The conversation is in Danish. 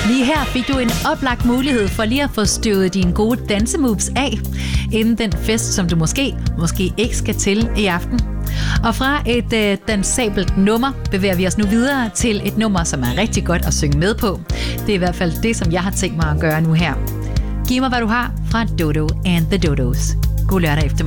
Lige her fik du en oplagt mulighed for lige at få støvet dine gode dansemoves af, inden den fest, som du måske ikke skal til i aften. Og fra et dansabelt nummer bevæger vi os nu videre til et nummer, som er rigtig godt at synge med på. Det er i hvert fald det, som jeg har tænkt mig at gøre nu her. Giv mig, hvad du har fra Dodo and the Dodos. God lørdag eftermiddag.